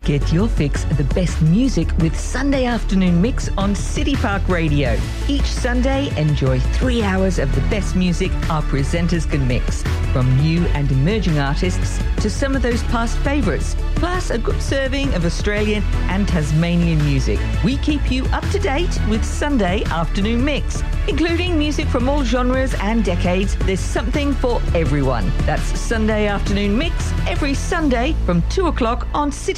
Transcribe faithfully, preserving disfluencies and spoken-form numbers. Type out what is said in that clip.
Get your fix of the best music with Sunday Afternoon Mix on City Park Radio. Each Sunday, enjoy three hours of the best music our presenters can mix, from new and emerging artists to some of those past favourites, plus a good serving of Australian and Tasmanian music. We keep you up to date with Sunday Afternoon Mix, including music from all genres and decades. There's something for everyone. That's Sunday Afternoon Mix every Sunday from two o'clock on City